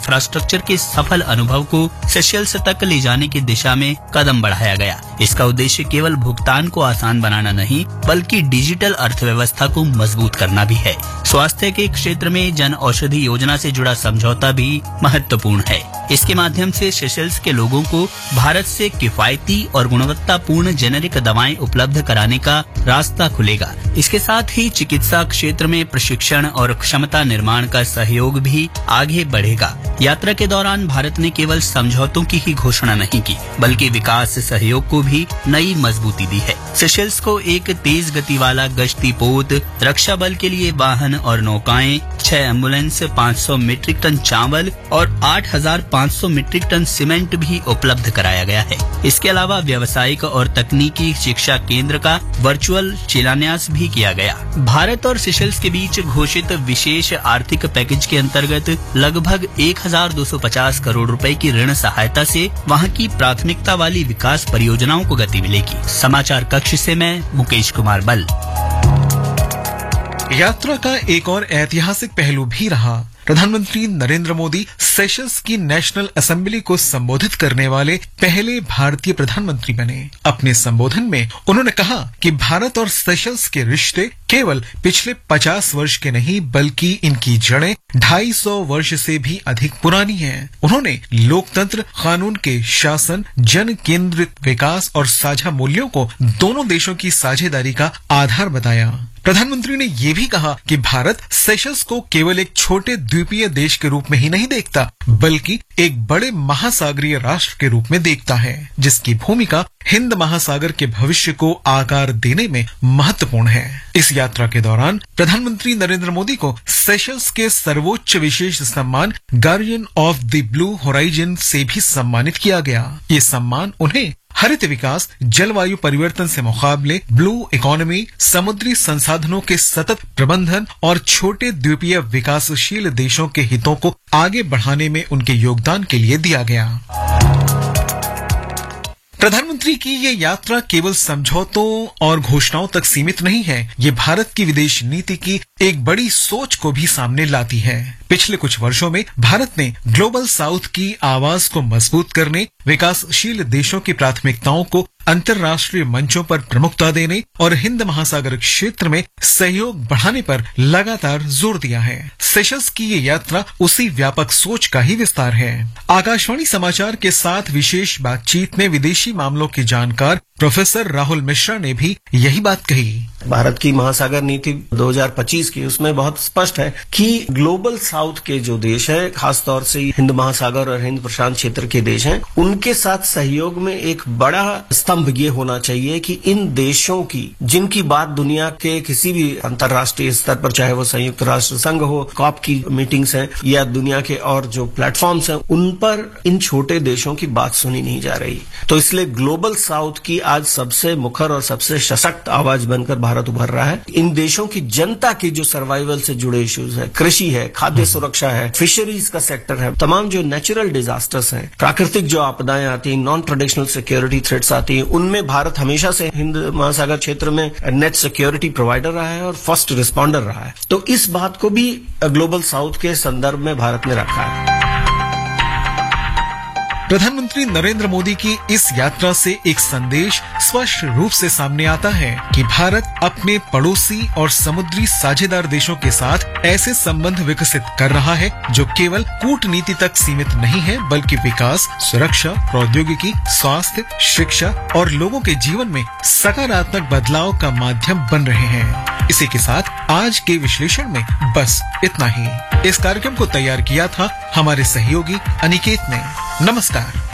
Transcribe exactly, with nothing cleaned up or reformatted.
Infrastructure के सफल अनुभव को सेशेल्स तक ले जाने की दिशा में कदम बढ़ाया गया। इसका उद्देश्य केवल भुगतान को आसान बनाना नहीं, बल्कि डिजिटल अर्थव्यवस्था को मजबूत करना भी है। स्वास्थ्य के क्षेत्र में जन औषधि योजना से जुड़ा समझौता भी महत्वपूर्ण है। इसके माध्यम से सेशेल्स के लोगों को भारत से किफायती और गुणवत्तापूर्ण जेनेरिक दवाएं उपलब्ध कराने का रास्ता खुलेगा। इसके साथ ही चिकित्सा क्षेत्र में प्रशिक्षण और क्षमता निर्माण का सहयोग भी आगे बढ़ेगा। यात्रा के दौरान भारत ने केवल समझौतों की ही घोषणा नहीं की, बल्कि विकास सहयोग को भी नई मजबूती दी है। सेशेल्स को एक तेज गति वाला गश्ती पोत, रक्षा बल के लिए वाहन और नौकाएं, छह एम्बुलेंस, पाँच सौ मीट्रिक टन चावल और आठ हज़ार पाँच सौ मीट्रिक टन सीमेंट भी उपलब्ध कराया गया है। इसके अलावा व्यावसायिक और तकनीकी शिक्षा केंद्र का वर्चुअल शिलान्यास भी किया गया। भारत और सेशेल्स के बीच घोषित विशेष आर्थिक पैकेज के अंतर्गत लगभग एक हज़ार दो सौ पचास करोड़ रुपए की ऋण सहायता से वहां की प्राथमिकता वाली विकास परियोजनाओं को गति मिलेगी। समाचार कक्ष से मैं मुकेश कुमार बल। यात्रा का एक और ऐतिहासिक पहलू भी रहा। प्रधानमंत्री नरेंद्र मोदी सेशेल्स की नेशनल असेंबली को संबोधित करने वाले पहले भारतीय प्रधानमंत्री बने। अपने संबोधन में उन्होंने कहा कि भारत और सेशेल्स के रिश्ते केवल पिछले पचास वर्ष के नहीं, बल्कि इनकी जड़ें ढाई सौ वर्ष से भी अधिक पुरानी हैं। उन्होंने लोकतंत्र, कानून के शासन, जन केंद्रित विकास और साझा मूल्यों को दोनों देशों की साझेदारी का आधार बताया। प्रधानमंत्री ने ये भी कहा कि भारत सेशेल्स को केवल एक छोटे द्वीपीय देश के रूप में ही नहीं देखता, बल्कि एक बड़े महासागरीय राष्ट्र के रूप में देखता है, जिसकी भूमिका हिंद महासागर के भविष्य को आकार देने में महत्वपूर्ण है। इस यात्रा के दौरान प्रधानमंत्री नरेंद्र मोदी को सेशेल्स के सर्वोच्च विशेष सम्मान guardian of the blue horizon से भी सम्मानित किया गया। ये सम्मान उन्हें हरित विकास, जलवायु परिवर्तन से मुकाबले, ब्लू इकोनॉमी, समुद्री संसाधनों के सतत प्रबंधन और छोटे द्वीपीय विकासशील देशों के हितों को आगे बढ़ाने में उनके योगदान के लिए दिया गया। प्रधानमंत्री की ये यात्रा केवल समझौतों और घोषणाओं तक सीमित नहीं है, ये भारत की विदेश नीति की एक बड़ी सोच को भी सामने लाती है। पिछले कुछ वर्षों में भारत ने ग्लोबल साउथ की आवाज को मजबूत करने, विकासशील देशों की प्राथमिकताओं को अंतर्राष्ट्रीय मंचों पर प्रमुखता देने और हिंद महासागर क्षेत्र में सहयोग बढ़ाने पर लगातार जोर दिया है। सेशेल्स की ये यात्रा उसी व्यापक सोच का ही विस्तार है। आकाशवाणी समाचार के साथ विशेष बातचीत में विदेशी मामलों के जानकार प्रोफेसर राहुल मिश्रा ने भी यही बात कही। भारत की महासागर नीति दो हज़ार पच्चीस की, उसमें बहुत स्पष्ट है कि ग्लोबल साउथ के जो देश हैं, खासतौर से हिंद महासागर और हिंद प्रशांत क्षेत्र के देश हैं, उनके साथ सहयोग में एक बड़ा स्तंभ ये होना चाहिए कि इन देशों की, जिनकी बात दुनिया के किसी भी अंतर्राष्ट्रीय स्तर पर, चाहे वो संयुक्त राष्ट्र संघ हो, कॉप की मीटिंग्स हैं या दुनिया के और जो प्लेटफॉर्म्स हैं, उन पर इन छोटे देशों की बात सुनी नहीं जा रही। तो इसलिए ग्लोबल साउथ की आज सबसे मुखर और सबसे सशक्त आवाज बनकर भारत उभर रहा है। इन देशों की जनता की जो सर्वाइवल से जुड़े इश्यूज है, कृषि है, खाद्य सुरक्षा है, फिशरीज का सेक्टर है, तमाम जो नेचुरल डिजास्टर्स हैं, प्राकृतिक जो आपदाएं आती हैं, नॉन ट्रेडिशनल सिक्योरिटी थ्रेट्स आती हैं, उनमें भारत हमेशा से हिंद महासागर क्षेत्र में नेट सिक्योरिटी प्रोवाइडर रहा है और फर्स्ट रिस्पॉन्डर रहा है। तो इस बात को भी ग्लोबल साउथ के संदर्भ में भारत ने रखा है। प्रधानमंत्री नरेंद्र मोदी की इस यात्रा से एक संदेश स्पष्ट रूप से सामने आता है कि भारत अपने पड़ोसी और समुद्री साझेदार देशों के साथ ऐसे संबंध विकसित कर रहा है जो केवल कूटनीति तक सीमित नहीं है, बल्कि विकास, सुरक्षा, प्रौद्योगिकी, स्वास्थ्य, शिक्षा और लोगों के जीवन में सकारात्मक बदलाव का माध्यम बन रहे हैं। इसी के साथ आज के विश्लेषण में बस इतना ही। इस कार्यक्रम को तैयार किया था हमारे सहयोगी अनिकेत ने। नमस्कार।